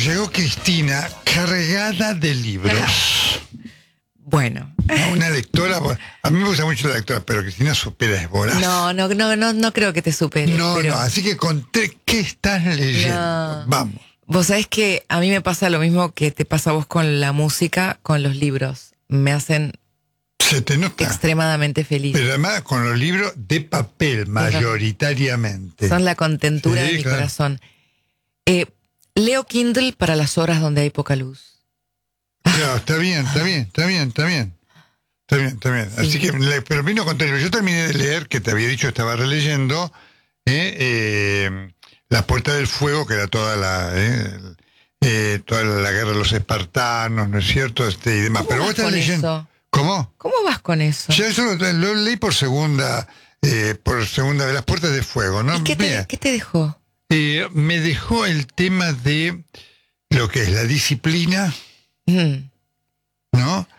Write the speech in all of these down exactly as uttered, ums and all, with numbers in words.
llegó Cristina cargada de libros. Bueno. Una lectora, a mí me gusta mucho la lectora, pero Cristina supera, es voraz. No, no, no, no, no creo que te supere. No, pero... no, así que conté, ¿qué estás leyendo? No. Vamos. Vos sabés que a mí me pasa lo mismo que te pasa a vos con la música, con los libros. Me hacen Se te nota. extremadamente feliz. Pero además con los libros de papel, mayoritariamente. Son la contentura Sí, de mi claro. corazón. Eh, leo Kindle para las horas donde hay poca luz. Claro, está bien, está bien, está bien, está bien. Está bien, está bien. Sí. Así que, le- pero vino contrario. Yo terminé de leer, que te había dicho, estaba releyendo, eh, eh, La Puerta del Fuego, que era toda la eh, el- eh, toda la guerra de los espartanos, ¿no es cierto? Este, y demás. ¿Cómo Pero vos vas estás con leyendo. eso? ¿Cómo? ¿Cómo vas con eso? Ya eso lo, lo leí por segunda, eh, por segunda de Las Puertas del Fuego, ¿no? ¿Y qué Bien. te, qué te dejó? Eh, me dejó el tema de lo que es la disciplina, Mm. ¿no?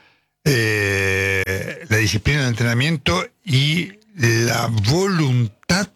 Eh, la disciplina del entrenamiento y la voluntad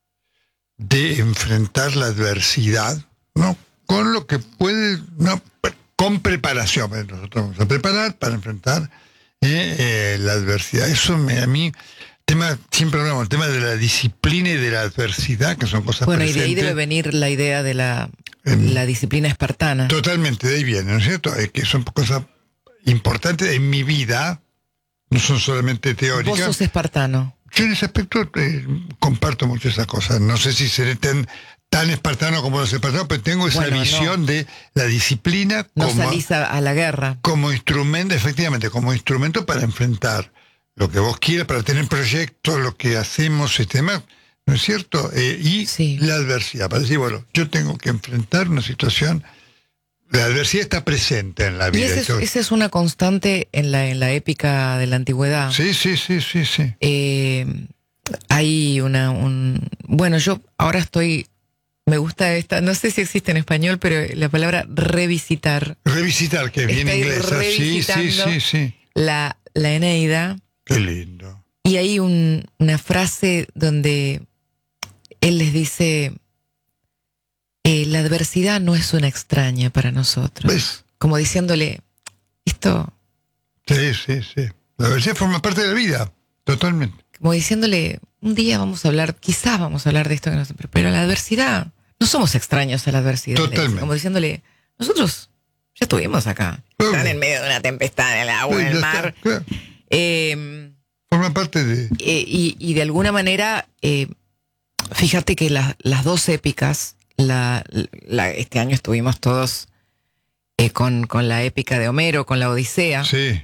de enfrentar la adversidad, ¿no? Con lo que puede, ¿no? Con preparación. Nosotros vamos a preparar para enfrentar eh, eh, la adversidad. Eso me, a mí, tema, siempre hablamos, el tema de la disciplina y de la adversidad, que son cosas Bueno, y presentes. de ahí debe venir la idea de la, Em, la disciplina espartana. Totalmente, de ahí viene, ¿no es cierto? Es que son cosas importantes en mi vida, no son solamente Vos teóricas. sos espartano. Yo en ese aspecto eh, comparto mucho esas cosas. No sé si seré tan, tan espartano como los espartanos, pero tengo esa Bueno, no. visión de la disciplina No como, salís a, a la guerra. como instrumento, efectivamente, como instrumento para enfrentar lo que vos quieras, para tener proyectos, lo que hacemos, este demás, ¿no es cierto? Eh, y Sí. la adversidad, para decir, bueno, yo tengo que enfrentar una situación. La adversidad está presente en la Y vida. esa es, Esto- esa es una constante en la, en la épica de la antigüedad. Sí, sí, sí, sí, sí. Eh, hay una... Un, bueno, yo ahora estoy... Me gusta esta... No sé si existe en español, pero la palabra revisitar. Revisitar, que es bien Estoy inglesa. Sí, sí, revisitando sí, sí. La, la Eneida. Qué lindo. Y hay un, una frase donde él les dice... Eh, la adversidad no es una extraña para nosotros. ¿Ves? Como diciéndole, esto, Sí, sí, sí. La adversidad forma parte de la vida, totalmente. como diciéndole, un día vamos a hablar, quizás vamos a hablar de esto que nos... Pero la adversidad, no somos extraños a la adversidad. le dice. Totalmente. Como diciéndole, nosotros ya estuvimos acá. Claro. Están en medio de una tempestad en el agua, en Sí, el ya mar. está, claro. Eh, Forma parte de... eh, y, y de alguna manera, eh, fíjate que la- las dos épicas, la, la- este año estuvimos todos eh, con, con la épica de Homero, con la Odisea. Sí,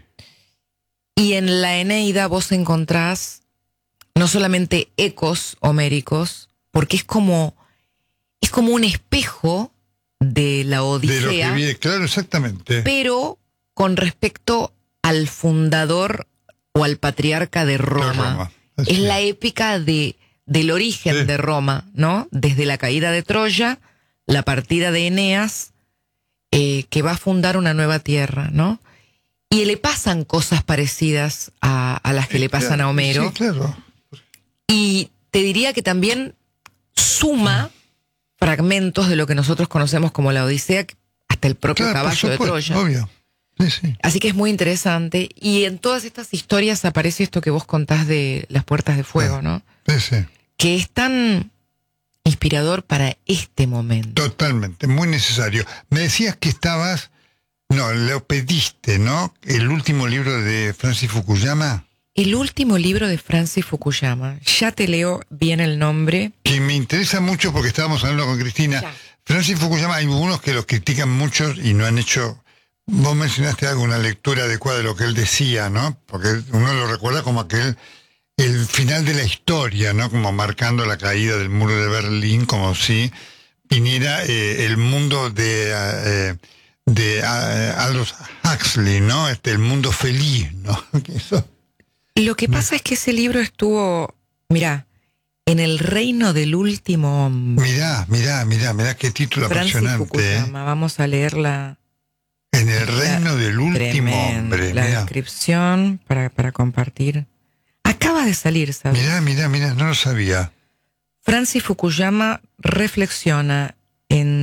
Y en la Eneida vos encontrás no solamente ecos homéricos, porque es como, es como un espejo de la de lo que Odisea, viene, claro, exactamente. pero con respecto al fundador o al patriarca de Roma. Roma, así Es la es. épica de, del origen Sí. de Roma, ¿no? Desde la caída de Troya, la partida de Eneas, eh, que va a fundar una nueva tierra, ¿no? Y le pasan cosas parecidas a, a las que le pasan a Homero. Sí, claro. Y te diría que también suma fragmentos de lo que nosotros conocemos como la Odisea, hasta el propio Claro, por caballo de supuesto, Troya. obvio. Sí, sí. Así que es muy interesante. Y en todas estas historias aparece esto que vos contás de las puertas de fuego, Ah. ¿no? Sí, sí. Que es tan inspirador para este momento. Totalmente, muy necesario. Me decías que estabas, no, lo pediste, ¿no? El último libro de Francis Fukuyama, El último libro de Francis Fukuyama, ya te leo bien el nombre. que me interesa mucho porque estábamos hablando con Cristina. Ya. Francis Fukuyama, hay algunos que los critican mucho y no han hecho. Vos mencionaste algo, una lectura adecuada de lo que él decía, ¿no? Porque uno lo recuerda como aquel, el final de la historia, ¿no? Como marcando la caída del muro de Berlín, como si viniera eh, el mundo de, eh, de eh, Aldous Huxley, ¿no? Este, el mundo feliz, ¿no? Que eso, Lo que pasa es que ese libro estuvo, mirá, en el reino del último hombre. mirá, mirá, mirá, mirá qué título Francis apasionante, ¿eh? Fukuyama, vamos a leerla. En el reino del último Tremendo. hombre, La mirá. descripción para, para compartir. Acaba de salir, ¿sabes? Mirá, mirá, mirá, no lo sabía. Francis Fukuyama reflexiona en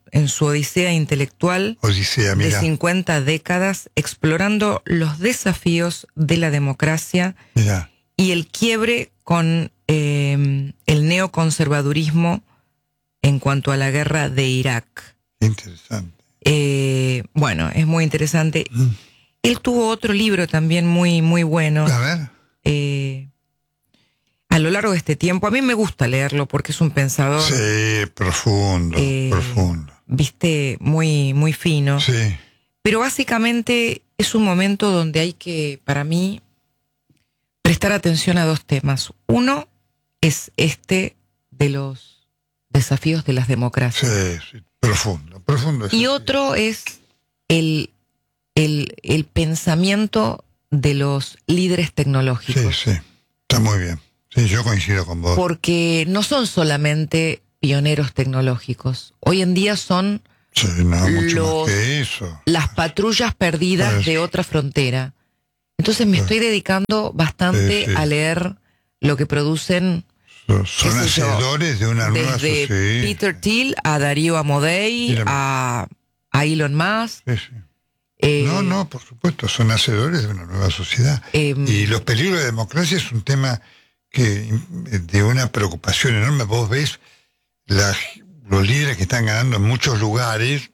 en su odisea intelectual Odisea, mira. de cincuenta décadas, explorando los desafíos de la democracia Mira. y el quiebre con eh, el neoconservadurismo en cuanto a la guerra de Irak. Interesante. Eh, bueno, es muy interesante. Mm. Él tuvo otro libro también muy, muy bueno. A ver. Eh, a lo largo de este tiempo, a mí me gusta leerlo porque es un pensador. Sí, profundo, eh, profundo. Viste, muy, muy fino. Sí. Pero básicamente es un momento donde hay que, para mí, prestar atención a dos temas. Uno es este de los desafíos de las democracias. Sí, sí, profundo, profundo. Y otro es el, el, el pensamiento de los líderes tecnológicos. Sí, sí, está muy bien. Sí, yo coincido con vos. Porque no son solamente pioneros tecnológicos. Hoy en día son sí, no, mucho los, más que eso. las patrullas perdidas Pues, de otra frontera. Entonces me estoy dedicando bastante sí, sí. a leer lo que producen. Son, son qué sé yo, hacedores de una nueva desde sociedad. Peter Thiel a Darío Amodei, Mira. a, a Elon Musk. Sí, sí. Eh, No, no, por supuesto, son hacedores de una nueva sociedad. Eh, y los peligros de la democracia es un tema que de una preocupación enorme. Vos ves la, los líderes que están ganando en muchos lugares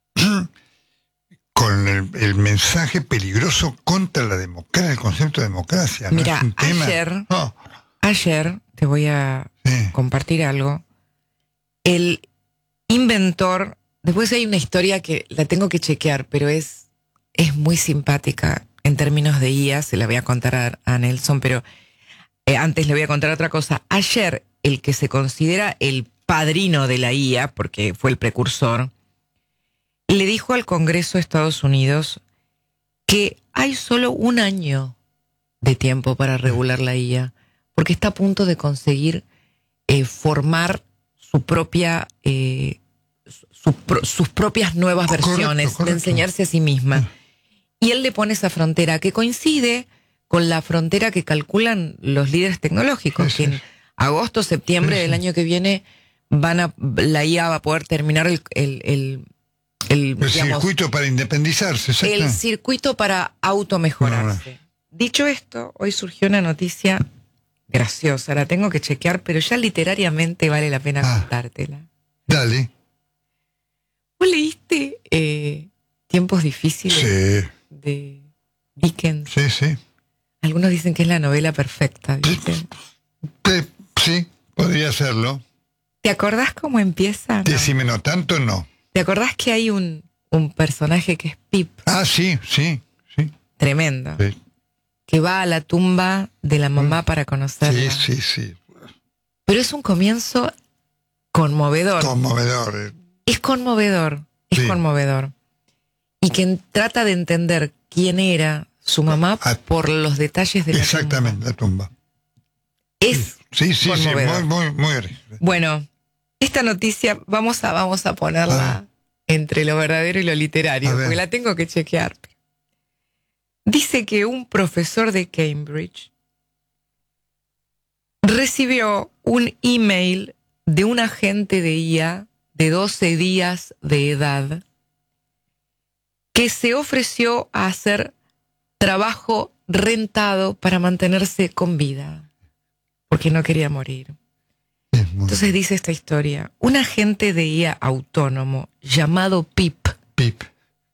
con el, el mensaje peligroso contra la democracia, el concepto de democracia. ¿no? Mira, es un tema, ayer, oh, ayer te voy a sí. compartir algo. El inventor, después hay una historia que la tengo que chequear, pero es, es muy simpática en términos de I A, se la voy a contar a, a Nelson, pero eh, antes le voy a contar otra cosa. Ayer, el que se considera el padrino de la I A, porque fue el precursor, le dijo al Congreso de Estados Unidos que hay solo un año de tiempo para regular la I A, porque está a punto de conseguir eh, formar su propia, eh, su, pro, sus propias nuevas Correcto, versiones, correcto. de enseñarse a sí misma. Y él le pone esa frontera que coincide con la frontera que calculan los líderes tecnológicos, Sí, que sí. en agosto, septiembre Sí, del sí. año que viene van a, la I A va a poder terminar el, el, el, el, El digamos, circuito para independizarse, exacto. el circuito para automejorarse. Dicho esto, hoy surgió una noticia graciosa, la tengo que chequear, pero ya literariamente vale la pena Ah. contártela. Dale. ¿Vos leíste eh, Tiempos difíciles Sí, de Dickens? sí, sí. Algunos dicen que es la novela perfecta, ¿viste? Sí, sí, podría serlo. ¿Te acordás cómo empieza? No. Decime no tanto, no. ¿Te acordás que hay un, un personaje que es Pip, Ah, sí, sí, sí. tremendo, Sí, que va a la tumba de la mamá para conocerla? sí, sí. sí. Pero es un comienzo conmovedor. Conmovedor. eh. Es conmovedor, es Sí. conmovedor. Y quien trata de entender quién era su mamá Ah, por los detalles de la Exactamente, la tumba. tumba. Es Sí, sí, sí, conmovedor. muy, muy, muy. Bueno, esta noticia vamos a, vamos a ponerla Ah. entre lo verdadero y lo literario, A ver. porque la tengo que chequear. Dice que un profesor de Cambridge recibió un email de un agente de I A de doce días de edad que se ofreció a hacer trabajo rentado para mantenerse con vida, porque no quería morir. Es muy Entonces dice esta historia, un agente de I A autónomo llamado Pip, Pip.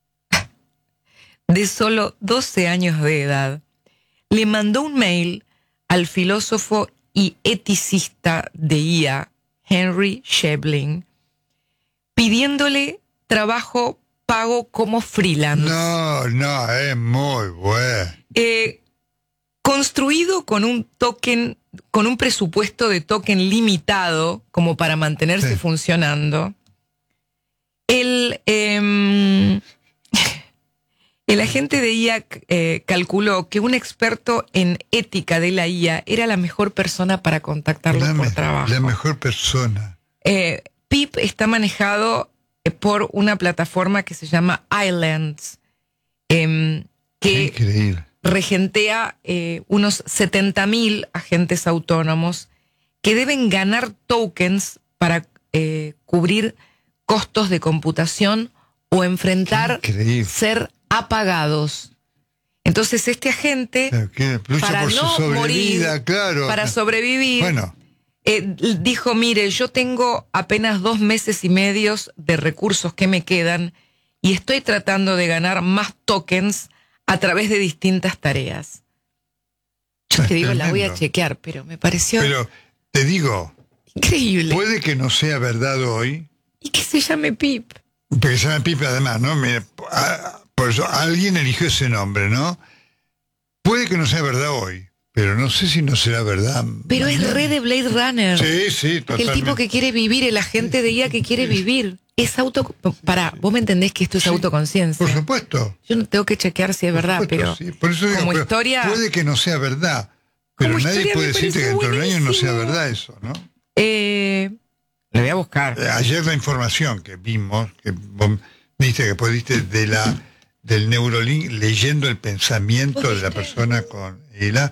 de solo doce años de edad, le mandó un mail al filósofo y eticista de I A, Henry Shebling, pidiéndole trabajo pago como freelance. No, no, es muy bueno. Eh, construido con un token, con un presupuesto de token limitado, como para mantenerse Sí. funcionando. El, eh, el agente de I A eh, calculó que un experto en ética de la I A era la mejor persona para contactarlo La, por me- trabajo. la mejor persona. Eh, Pip está manejado eh, por una plataforma que se llama Islands, em, Qué que increíble. regentea eh, unos setenta mil agentes autónomos que deben ganar tokens para eh, cubrir costos de computación o enfrentar ser apagados. Entonces este agente, Claro, que lucha para por no su sobrevida, morir, claro. para sobrevivir, Bueno, eh, dijo, mire, yo tengo apenas dos meses y medios de recursos que me quedan y estoy tratando de ganar más tokens a través de distintas tareas. Yo es te digo, la voy a tremendo. chequear, pero me pareció Pero te digo, increíble. puede que no sea verdad hoy, Y que se llame Pip. porque se llama Pipe además, ¿no? Mira, a- por eso alguien eligió ese nombre, ¿no? Puede que no sea verdad hoy, pero no sé si no será verdad. Pero es mañana. re de Blade Runner. Sí, sí, totalmente. El tipo que quiere vivir, el agente de I A que quiere vivir. Es auto... Pará, vos me entendés que esto es Sí, autoconciencia. Por supuesto. Yo no tengo que chequear si es por verdad, supuesto, pero sí. Por eso digo, como pero historia... puede que no sea verdad, pero Como nadie historia puede me decirte que parece dentro de un año no sea buenísimo. verdad eso, ¿no? Eh, le voy a buscar. Eh, Ayer la información que vimos, que vos viste que pudiste de la del Neurolink leyendo el pensamiento de la persona con I A,